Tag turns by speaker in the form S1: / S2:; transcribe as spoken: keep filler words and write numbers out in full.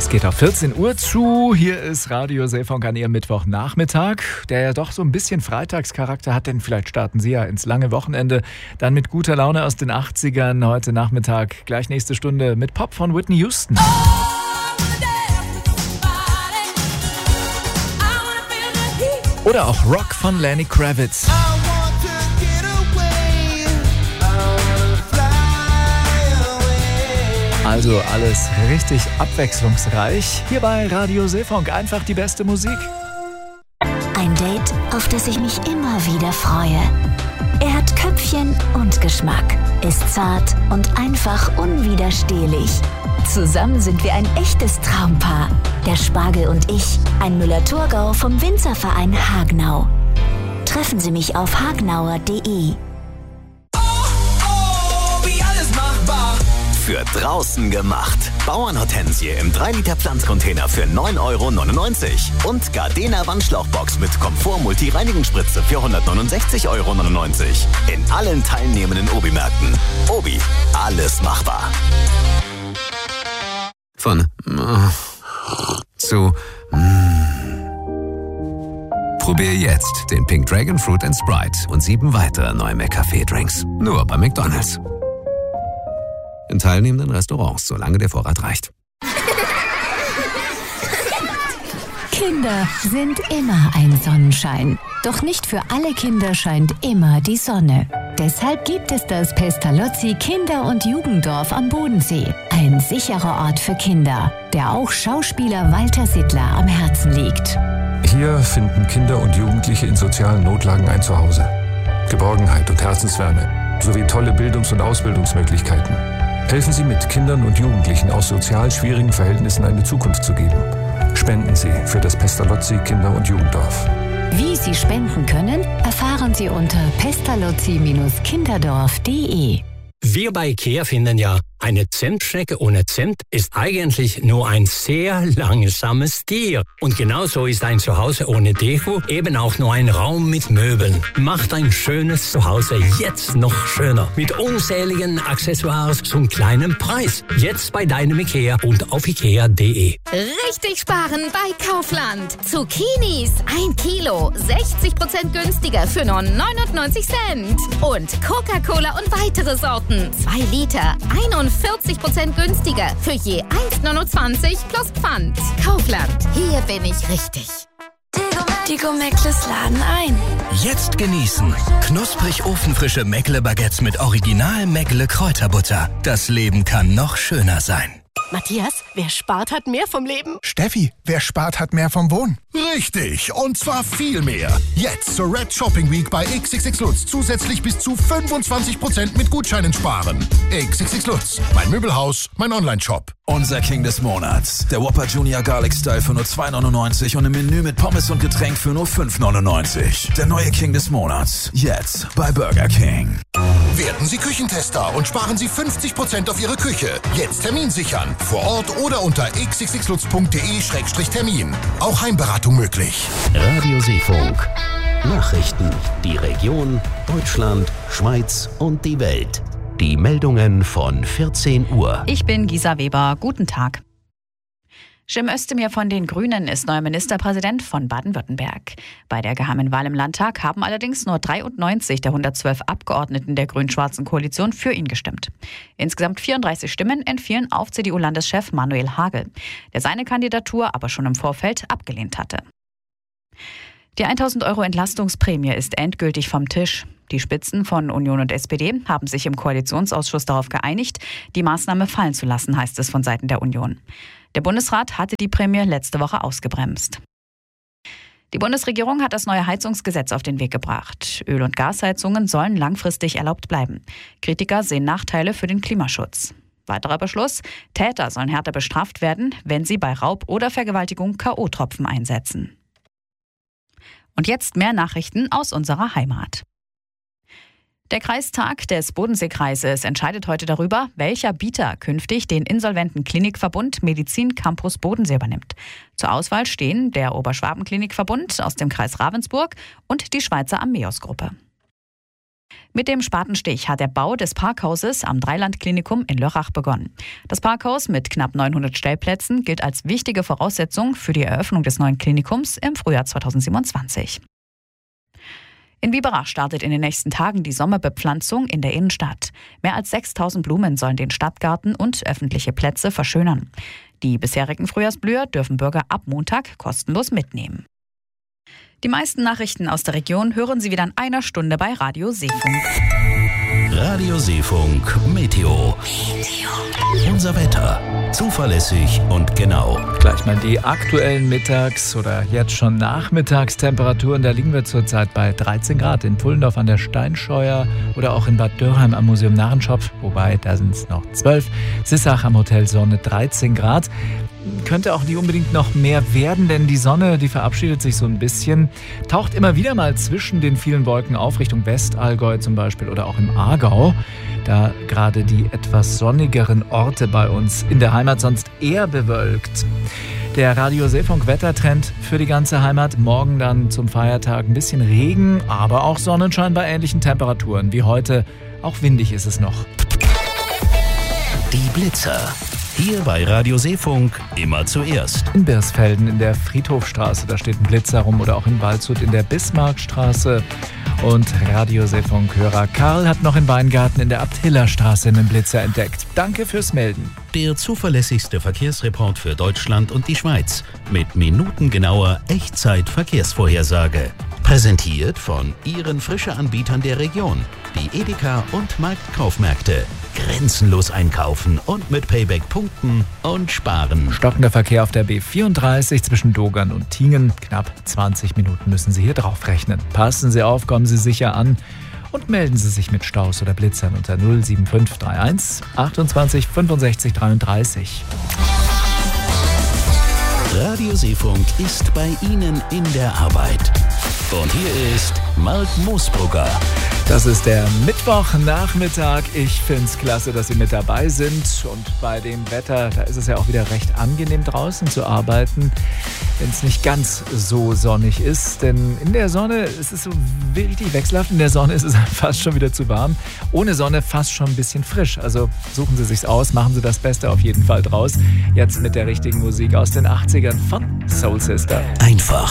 S1: Es geht auf vierzehn Uhr zu. Hier ist Radio Seefunk an Ihrem Mittwochnachmittag, der ja doch so ein bisschen Freitagscharakter hat, denn vielleicht starten Sie ja ins lange Wochenende dann mit guter Laune aus den achtzigern. Heute Nachmittag, gleich nächste Stunde mit Pop von Whitney Houston. Oder auch Rock von Lenny Kravitz. Also alles richtig abwechslungsreich. Hier bei Radio Seefunk einfach die beste Musik.
S2: Ein Date, auf das ich mich immer wieder freue. Er hat Köpfchen und Geschmack, ist zart und einfach unwiderstehlich. Zusammen sind wir ein echtes Traumpaar. Der Spargel und ich, ein Müller-Thurgau vom Winzerverein Hagenau. Treffen Sie mich auf hagenauer punkt de.
S3: Für draußen gemacht. Bauernhortensie im drei Liter Pflanzcontainer für neun Euro neunundneunzig. Und Gardena Wandschlauchbox mit Komfort-Multi-Reinigungsspritze für hundertneunundsechzig Euro neunundneunzig. In allen teilnehmenden Obi-Märkten. Obi, alles machbar.
S4: Von äh, zu mm. Probier jetzt den Pink Dragon Fruit and Sprite und sieben weitere neue McCafé-Drinks. Nur bei McDonald's. In teilnehmenden Restaurants, solange der Vorrat reicht.
S2: Kinder sind immer ein Sonnenschein. Doch nicht für alle Kinder scheint immer die Sonne. Deshalb gibt es das Pestalozzi Kinder- und Jugenddorf am Bodensee. Ein sicherer Ort für Kinder, der auch Schauspieler Walter Sittler am Herzen liegt.
S5: Hier finden Kinder und Jugendliche in sozialen Notlagen ein Zuhause. Geborgenheit und Herzenswärme sowie tolle Bildungs- und Ausbildungsmöglichkeiten. Helfen Sie mit, Kindern und Jugendlichen aus sozial schwierigen Verhältnissen eine Zukunft zu geben. Spenden Sie für das Pestalozzi Kinder- und Jugenddorf.
S2: Wie Sie spenden können, erfahren Sie unter pestalozzi kinderdorf punkt de.
S6: Wir bei IKEA finden ja, eine Zentschnecke ohne Zent ist eigentlich nur ein sehr langsames Tier. Und genauso ist ein Zuhause ohne Deko eben auch nur ein Raum mit Möbeln. Macht ein schönes Zuhause jetzt noch schöner. Mit unzähligen Accessoires zum kleinen Preis. Jetzt bei deinem IKEA und auf ikea punkt de.
S7: Richtig sparen bei Kaufland. Zucchinis ein Kilo, sechzig Prozent günstiger für nur neunundneunzig Cent. Und Coca-Cola und weitere Sorten, zwei Liter, einundvierzig Prozent günstiger für je eins Komma neunundzwanzig plus Pfand. Kaufland, hier bin ich richtig.
S8: Die Go-Meckles laden ein.
S3: Jetzt genießen. Knusprig ofenfrische Meckle-Baguettes mit Original Meckle-Kräuterbutter. Das Leben kann noch schöner sein.
S9: Matthias, wer spart, hat mehr vom Leben.
S10: Steffi, wer spart, hat mehr vom Wohnen. Richtig, und zwar viel mehr. Jetzt zur Red Shopping Week bei X X X Lutz zusätzlich bis zu fünfundzwanzig Prozent mit Gutscheinen sparen. X X X Lutz, mein Möbelhaus, mein Online-Shop.
S11: Unser King des Monats. Der Whopper Junior Garlic Style für nur zwei neunundneunzig und im Menü mit Pommes und Getränk für nur fünf neunundneunzig. Der neue King des Monats. Jetzt bei Burger King.
S10: Werden Sie Küchentester und sparen Sie fünfzig Prozent auf Ihre Küche. Jetzt Termin sichern. Vor Ort oder unter x x x lutz punkt de Schrägstrich Termin. Auch Heimberatung möglich.
S12: Radio Seefunk. Nachrichten. Die Region, Deutschland, Schweiz und die Welt. Die Meldungen von vierzehn Uhr.
S13: Ich bin Gisa Weber. Guten Tag. Cem Özdemir von den Grünen ist neuer Ministerpräsident von Baden-Württemberg. Bei der geheimen Wahl im Landtag haben allerdings nur dreiundneunzig der hundertzwölf Abgeordneten der grün-schwarzen Koalition für ihn gestimmt. Insgesamt vierunddreißig Stimmen entfielen auf C D U-Landeschef Manuel Hagel, der seine Kandidatur aber schon im Vorfeld abgelehnt hatte. Die tausend Euro Entlastungsprämie ist endgültig vom Tisch. Die Spitzen von Union und S P D haben sich im Koalitionsausschuss darauf geeinigt, die Maßnahme fallen zu lassen, heißt es von Seiten der Union. Der Bundesrat hatte die Prämie letzte Woche ausgebremst. Die Bundesregierung hat das neue Heizungsgesetz auf den Weg gebracht. Öl- und Gasheizungen sollen langfristig erlaubt bleiben. Kritiker sehen Nachteile für den Klimaschutz. Weiterer Beschluss: Täter sollen härter bestraft werden, wenn sie bei Raub oder Vergewaltigung K O-Tropfen einsetzen. Und jetzt mehr Nachrichten aus unserer Heimat. Der Kreistag des Bodenseekreises entscheidet heute darüber, welcher Bieter künftig den insolventen Klinikverbund Medizin Campus Bodensee übernimmt. Zur Auswahl stehen der Oberschwaben Klinikverbund aus dem Kreis Ravensburg und die Schweizer Ammeos Gruppe. Mit dem Spatenstich hat der Bau des Parkhauses am Dreiland-Klinikum in Lörrach begonnen. Das Parkhaus mit knapp neunhundert Stellplätzen gilt als wichtige Voraussetzung für die Eröffnung des neuen Klinikums im Frühjahr zweitausendsiebenundzwanzig. In Biberach startet in den nächsten Tagen die Sommerbepflanzung in der Innenstadt. Mehr als sechstausend Blumen sollen den Stadtgarten und öffentliche Plätze verschönern. Die bisherigen Frühjahrsblüher dürfen Bürger ab Montag kostenlos mitnehmen. Die meisten Nachrichten aus der Region hören Sie wieder in einer Stunde bei Radio Seefunk.
S12: Radio Seefunk Meteo. Unser Wetter. Zuverlässig und genau.
S1: Gleich mal die aktuellen Mittags- oder jetzt schon Nachmittagstemperaturen. Da liegen wir zurzeit bei dreizehn Grad in Pullendorf an der Steinscheuer oder auch in Bad Dürrheim am Museum Narrenschopf. Wobei, da sind es noch zwölf. Sissach am Hotel Sonne dreizehn Grad. Könnte auch nicht unbedingt noch mehr werden, denn die Sonne, die verabschiedet sich so ein bisschen, taucht immer wieder mal zwischen den vielen Wolken auf, Richtung Westallgäu zum Beispiel oder auch im Aargau. Da gerade die etwas sonnigeren Orte bei uns in der Heimat sonst eher bewölkt. Der Radio Seefunk Wettertrend für die ganze Heimat. Morgen dann zum Feiertag ein bisschen Regen, aber auch Sonnenschein bei ähnlichen Temperaturen wie heute. Auch windig ist es noch.
S12: Die Blitzer. Hier bei Radio Seefunk immer zuerst.
S1: In Birsfelden in der Friedhofstraße, da steht ein Blitzer rum, oder auch in Waldshut in der Bismarckstraße. Und Radio Seefunk-Hörer Karl hat noch in Weingarten in der Abt-Hiller-Straße einen Blitzer entdeckt. Danke fürs Melden.
S12: Der zuverlässigste Verkehrsreport für Deutschland und die Schweiz mit minutengenauer Echtzeit-Verkehrsvorhersage. Präsentiert von Ihren Frische-Anbietern der Region, die Edeka und Marktkaufmärkte. Grenzenlos einkaufen und mit Payback punkten und sparen.
S1: Stockender Verkehr auf der B vierunddreißig zwischen Dogern und Tingen. Knapp zwanzig Minuten müssen Sie hier drauf rechnen. Passen Sie auf, kommen Sie sicher an und melden Sie sich mit Staus oder Blitzern unter null sieben fünf drei eins achtundzwanzig fünfundsechzig dreiunddreißig.
S12: Radio Seefunk ist bei Ihnen in der Arbeit. Und hier ist Mark Moosbrugger.
S1: Das ist der Mittwochnachmittag. Ich finde es klasse, dass Sie mit dabei sind. Und bei dem Wetter, da ist es ja auch wieder recht angenehm draußen zu arbeiten, wenn es nicht ganz so sonnig ist. Denn in der Sonne ist es so richtig wechselhaft. In der Sonne ist es fast schon wieder zu warm. Ohne Sonne fast schon ein bisschen frisch. Also suchen Sie sich's aus, machen Sie das Beste auf jeden Fall draus. Jetzt mit der richtigen Musik aus den achtzigern von Soul Sister.
S12: Einfach